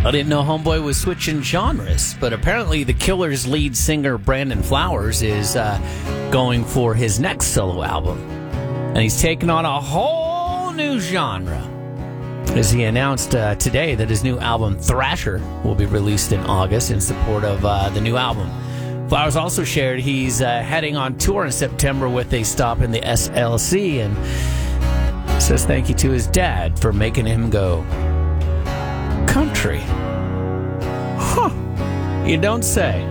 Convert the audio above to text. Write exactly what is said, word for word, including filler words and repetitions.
I didn't know Homeboy was switching genres, but apparently the Killers' lead singer Brandon Flowers is uh, going for his next solo album. And he's taking on a whole new genre, as he announced uh, today that his new album, Thrasher, will be released in August in support of uh, the new album. Flowers also shared he's uh, heading on tour in September with a stop in the S L C, and says thank you to his dad for making him go country. Huh. You don't say.